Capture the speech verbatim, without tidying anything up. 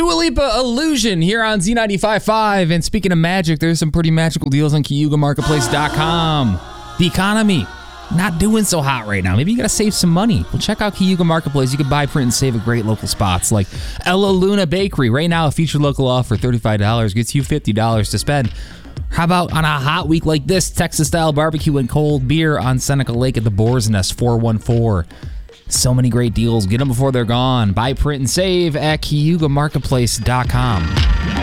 Dua Lipa Illusion here on Z ninety-five point five. And speaking of magic, there's some pretty magical deals on Cayuga Marketplace dot com. The economy, not doing so hot right now. Maybe you got to save some money. Well, check out Cayuga Marketplace. You can buy, print, and save at great local spots like Ella Luna Bakery. Right now, a featured local offer, thirty-five dollars, gets you fifty dollars to spend. How about on a hot week like this, Texas-style barbecue and cold beer on Seneca Lake at the Boar's Nest, four one four. So many great deals. Get them before they're gone. Buy, print, and save at Cayuga Marketplace dot com.